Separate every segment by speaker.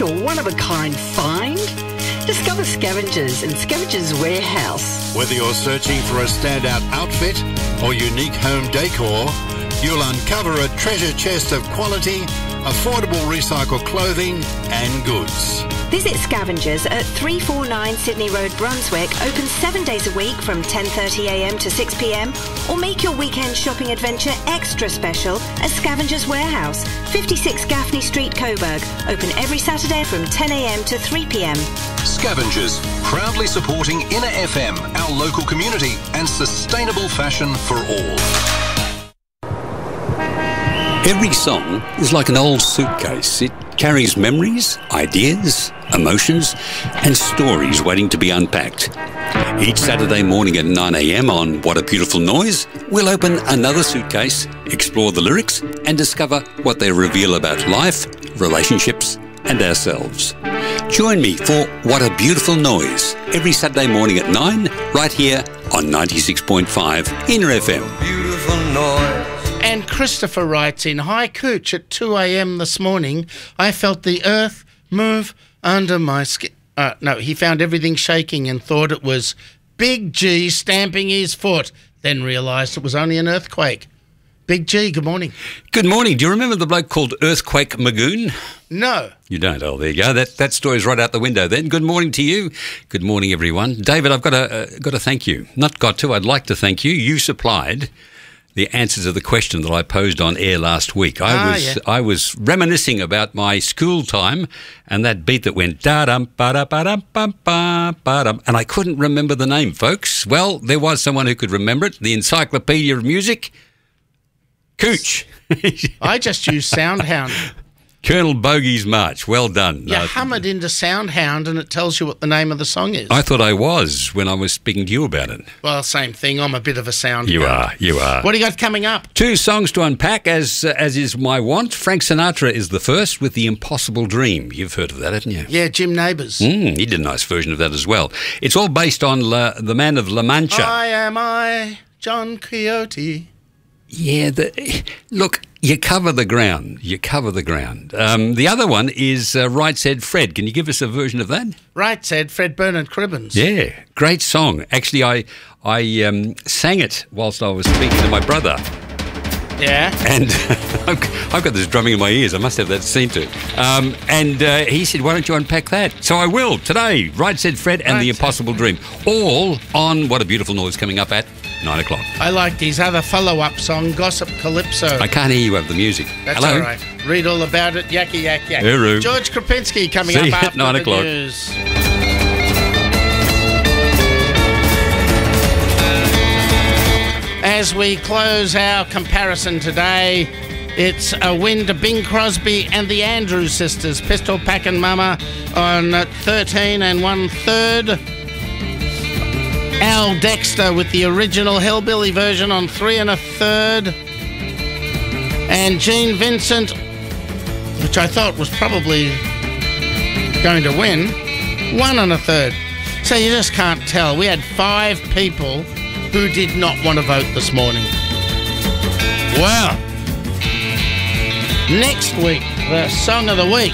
Speaker 1: special one-of-a-kind find? Discover Scavengers and Scavengers Warehouse.
Speaker 2: Whether you're searching for a standout outfit or unique home decor, you'll uncover a treasure chest of quality, affordable recycled clothing and goods.
Speaker 3: Visit Scavengers at 349 Sydney Road, Brunswick, open 7 days a week from 10:30am to 6pm, or make your weekend shopping adventure extra special at Scavengers Warehouse, 56 Gaffney Street, Coburg, open every Saturday from 10am to 3pm.
Speaker 4: Scavengers, proudly supporting Inner FM, our local community, and sustainable fashion for all.
Speaker 5: Every song is like an old suitcase. It carries memories, ideas, emotions, and stories waiting to be unpacked. Each Saturday morning at 9am on What a Beautiful Noise, we'll open another suitcase, explore the lyrics, and discover what they reveal about life, relationships, and ourselves. Join me for What a Beautiful Noise every Saturday morning at 9, right here on 96.5 Inner FM.
Speaker 6: Beautiful noise.
Speaker 7: And Christopher writes in, "Hi Cooch, at 2am this morning, I felt the earth move under my skin." No, he found everything shaking and thought it was Big G stamping his foot, then realised it was only an earthquake. Big G, good morning.
Speaker 5: Good morning. Do you remember the bloke called Earthquake Magoon?
Speaker 7: No.
Speaker 5: You don't? Oh, there you go. That story's right out the window then. Good morning to you. Good morning, everyone. David, I've got to thank you. I'd like to thank you. You supplied the answer to the question that I posed on air last week. I was reminiscing about my school time and that beat that went da-dum, ba-da-ba-dum, bum-ba-ba-dum, and I couldn't remember the name, folks. Well, there was someone who could remember it, the Encyclopedia of Music, Cooch.
Speaker 7: I just used Soundhound.
Speaker 5: Colonel Bogey's March. Well done.
Speaker 7: You hum it into Soundhound and it tells you what the name of the song is.
Speaker 5: I thought I was when I was speaking to you about it.
Speaker 7: Well, same thing. I'm a bit of a sound.
Speaker 5: You are.
Speaker 7: What do you got coming up?
Speaker 5: 2 songs to unpack, as is my want. Frank Sinatra is the first with The Impossible Dream. You've heard of that, haven't you?
Speaker 7: Yeah, Jim Neighbours.
Speaker 5: He did a nice version of that as well. It's all based on the Man of La Mancha.
Speaker 7: I, John Quixote.
Speaker 5: Yeah, look, you cover the ground. The other one is Right Said Fred. Can you give us a version of that?
Speaker 7: Right Said Fred Bernard Cribbins.
Speaker 5: Yeah, great song. Actually, I sang it whilst I was speaking to my brother.
Speaker 7: Yeah.
Speaker 5: And I've got this drumming in my ears. I must have that scene too. And he said, why don't you unpack that? So I will today. Right Said Fred and The Impossible Dream. All on What a Beautiful Noise coming up at 9 o'clock.
Speaker 7: I liked his other follow-up song, Gossip Calypso.
Speaker 5: I can't hear you over the music.
Speaker 7: That's
Speaker 5: Hello?
Speaker 7: all right. Read all about it. Yakky, yak, yak.
Speaker 5: Hooroo.
Speaker 7: George Krapinski coming
Speaker 5: See
Speaker 7: up
Speaker 5: you
Speaker 7: after
Speaker 5: at 9
Speaker 7: the
Speaker 5: o'clock.
Speaker 7: news. As we close our comparison today, it's a win to Bing Crosby and the Andrews Sisters, Pistol Packin' Mama on 13 1/3. Al Dexter with the original Hillbilly version on 3 1/3. And Gene Vincent, which I thought was probably going to win, 1 1/3. So you just can't tell. We had 5 people who did not want to vote this morning. Well, next week, the Song of the Week,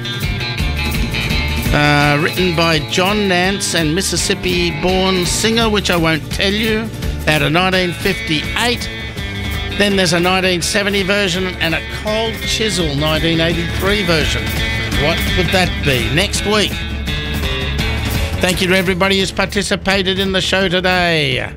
Speaker 7: written by John Nance and Mississippi-born singer, which I won't tell you, out of 1958. Then there's a 1970 version and a Cold Chisel 1983 version. What would that be? Next week. Thank you to everybody who's participated in the show today.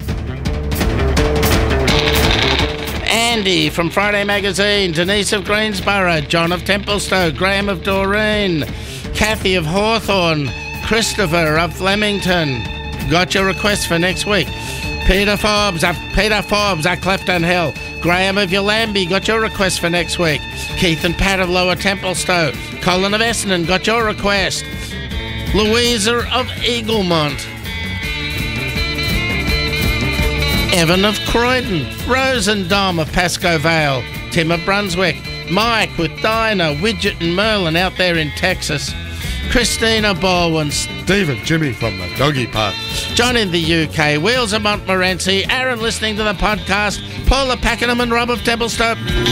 Speaker 7: Andy from Friday Magazine, Denise of Greensborough, John of Templestowe, Graham of Doreen, Kathy of Hawthorne, Christopher of Flemington. Got your request for next week. Peter Forbes of Clefton Hill, Graham of Yallambie, got your request for next week. Keith and Pat of Lower Templestowe, Colin of Essendon, got your request. Louisa of Eaglemont, Evan of Croydon, Rose and Dom of Pascoe Vale, Tim of Brunswick, Mike with Dinah, Widget and Merlin out there in Texas, Christina Baldwin, Steve and Jimmy from the Doggy Park, John in the UK, Wheels of Montmorency, Aaron listening to the podcast, Paula Pakenham and Rob of Templestowe.